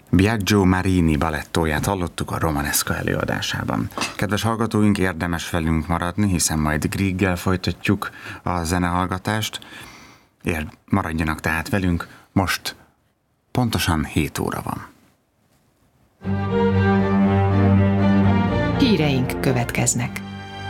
Biagio Marini balettóját hallottuk a Romanesca előadásában. Kedves hallgatóink, érdemes velünk maradni, hiszen majd Grieggel folytatjuk a zenehallgatást. Maradjanak tehát velünk, most pontosan 7 óra van. Híreink következnek.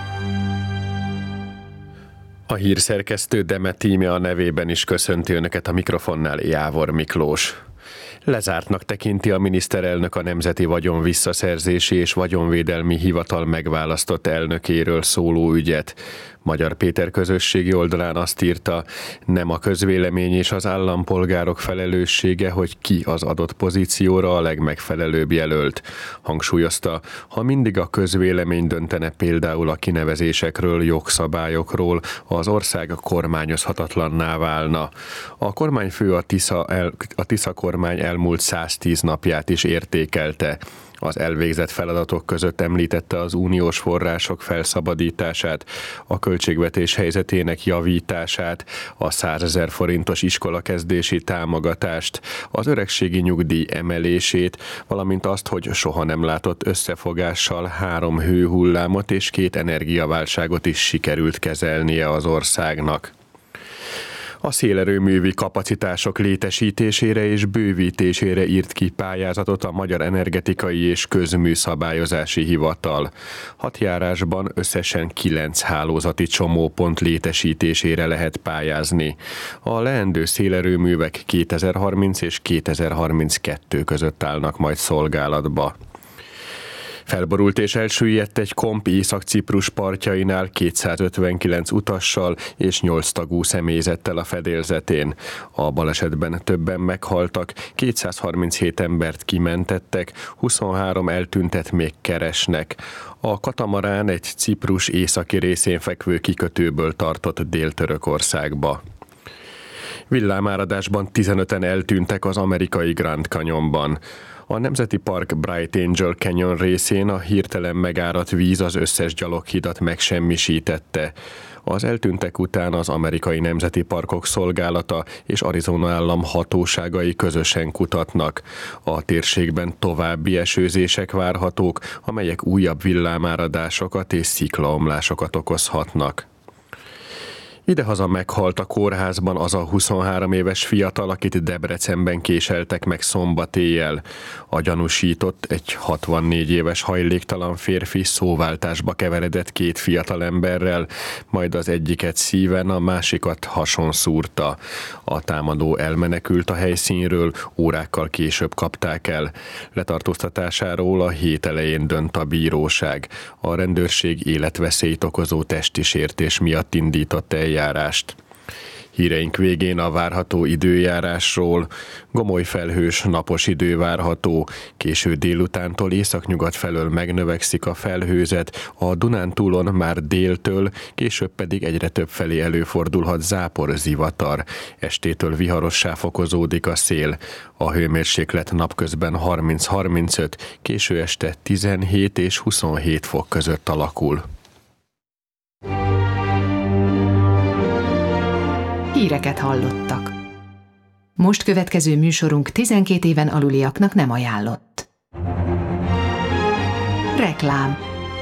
A hírszerkesztő Demet Íme a nevében is köszönti Önöket, a mikrofonnál Jávor Miklós. Lezártnak tekinti a miniszterelnök a Nemzeti Vagyon Visszaszerzési és Vagyonvédelmi Hivatal megválasztott elnökéről szóló ügyet. Magyar Péter közösségi oldalán azt írta, nem a közvélemény és az állampolgárok felelőssége, hogy ki az adott pozícióra a legmegfelelőbb jelölt. Hangsúlyozta, ha mindig a közvélemény döntene például a kinevezésekről, jogszabályokról, az ország kormányozhatatlanná válna. A kormányfő a Tisza kormány elmúlt 110 napját is értékelte. Az elvégzett feladatok között említette az uniós források felszabadítását, a költségvetés helyzetének javítását, a 100 000 forintos iskolakezdési támogatást, az öregségi nyugdíj emelését, valamint azt, hogy soha nem látott összefogással 3 hőhullámot és 2 energiaválságot is sikerült kezelnie az országnak. A szélerőművi kapacitások létesítésére és bővítésére írt ki pályázatot a Magyar Energetikai és Közműszabályozási Hivatal. 6 járásban összesen 9 hálózati csomópont létesítésére lehet pályázni. A leendő szélerőművek 2030 és 2032 között állnak majd szolgálatba. Felborult és elsüllyedt egy komp Észak-Ciprus partjainál 259 utassal és 8 tagú személyzettel a fedélzetén. A balesetben többen meghaltak, 237 embert kimentettek, 23 eltüntet még keresnek. A katamarán egy Ciprus északi részén fekvő kikötőből tartott Dél-Törökországba. Villámáradásban 15-en eltűntek az amerikai Grand Canyonban. A Nemzeti Park Bright Angel Canyon részén a hirtelen megáradt víz az összes gyaloghidat megsemmisítette. Az eltűntek után az Amerikai Nemzeti Parkok Szolgálata és Arizona állam hatóságai közösen kutatnak. A térségben további esőzések várhatók, amelyek újabb villámáradásokat és sziklaomlásokat okozhatnak. Idehaza meghalt a kórházban az a 23 éves fiatal, akit Debrecenben késeltek meg szombat éjjel. A gyanúsított, egy 64 éves hajléktalan férfi szóváltásba keveredett 2 fiatal emberrel, majd az egyiket szíven, a másikat hason szúrta. A támadó elmenekült a helyszínről, órákkal később kapták el. Letartóztatásáról a hét elején dönt a bíróság. A rendőrség életveszélyt okozó testi sértés miatt indított eljárást. Híreink végén a várható időjárásról. Gomoly felhős, napos idő várható. Késő délutántól északnyugat felől megnövekszik a felhőzet, a Dunántúlon már déltől, később pedig egyre több felé előfordulhat zápor, zivatar. Estétől viharossá fokozódik a szél. A hőmérséklet napközben 30-35, késő este 17 és 27 fok között alakul. Híreket hallottak. Most következő műsorunk 12 éven aluliaknak nem ajánlott. Reklám.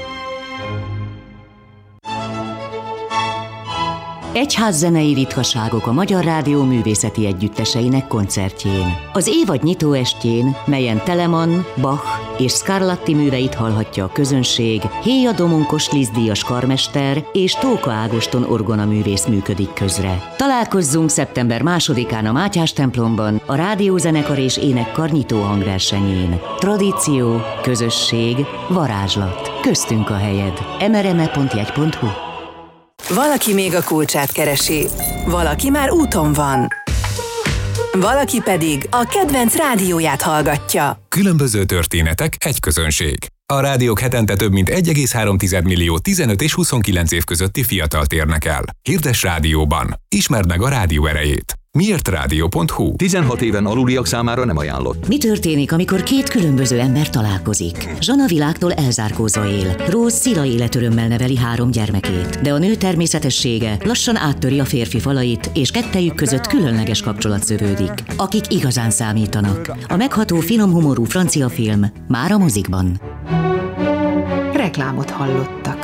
Egyházzenei ritkaságok a Magyar Rádió művészeti együtteseinek koncertjén. Az évad nyitó estjén, melyen Telemann, Bach és Scarlatti műveit hallhatja a közönség, Héja Domonkos Liszt-díjas karmester és Tóka Ágoston orgonaművész működik közre. Találkozzunk szeptember 2-án a Mátyás templomban a rádiózenekar és énekkar nyitó hangversenyén. Tradíció, közösség, varázslat. Köztünk a helyed. mrme.jegy.hu. Valaki még a kulcsát keresi, valaki már úton van, valaki pedig a kedvenc rádióját hallgatja. Különböző történetek, egy közönség. A rádiók hetente több mint 1,3 millió 15 és 29 év közötti fiatalt érnek el. Hirdess rádióban. Ismerd meg a rádió erejét. miértradio.hu. 16 éven aluliak számára nem ajánlott. Mi történik, amikor két különböző ember találkozik? Zsana világtól elzárkózva él. Rose szila életörömmel neveli 3 gyermekét. De a nő természetessége lassan áttöri a férfi falait, és kettejük között különleges kapcsolat szövődik. Akik igazán számítanak. A megható finom humorú francia film már a mozikban. Reklámot hallottak.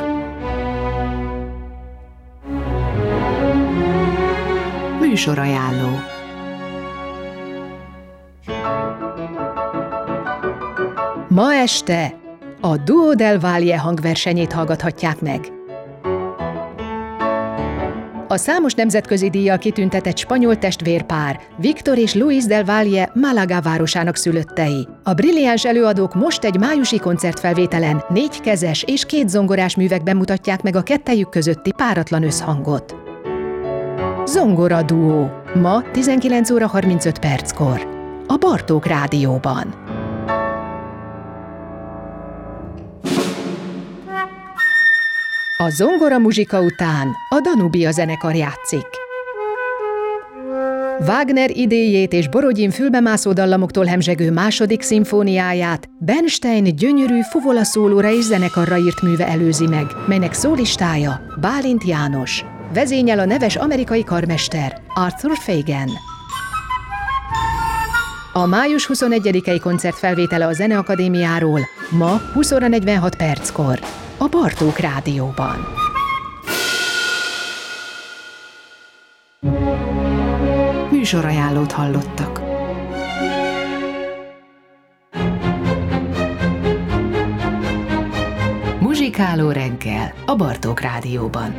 Műsorajánló. Ma este a Duo del Valle hangversenyét hallgathatják meg. A számos nemzetközi díjjal kitüntetett spanyol testvérpár, Victor és Luis del Valle Málaga városának szülöttei. A brilliáns előadók most egy májusi koncertfelvételen 4 kezes és 2 zongorás művekben mutatják meg a kettejük közötti páratlan összhangot. Zongora duó. Ma 19 óra 35 perckor. A Bartók Rádióban. A zongora muzsika után a Danubia zenekar játszik. Wagner idéjét és Borodin fülbemászó dallamoktól hemzsegő második szimfóniáját Bernstein gyönyörű fuvola szólóra és zenekarra írt műve előzi meg, melynek szólistája Bálint János. Vezényel a neves amerikai karmester Arthur Fagan. A május 21-i koncert felvétele a Zeneakadémiáról ma 20 óra 46 perckor a Bartók Rádióban. Műsorajánlót hallottak. Muzsikáló reggel a Bartók Rádióban.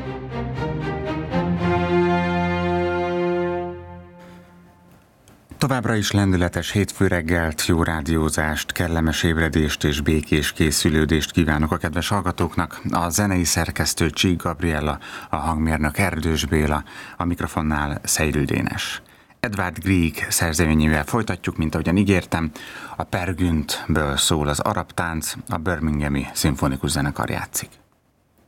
Továbbra is lendületes hétfő reggelt, jó rádiózást, kellemes ébredést és békés készülődést kívánok a kedves hallgatóknak. A zenei szerkesztő Csík Gabriella, a hangmérnök Erdős Béla, a mikrofonnál Szejlő Dénes. Edvard Grieg szerzeményével folytatjuk, mint ahogyan ígértem. A Per Gyntből szól az arab tánc, a Birminghami Szimfonikus Zenekar játszik.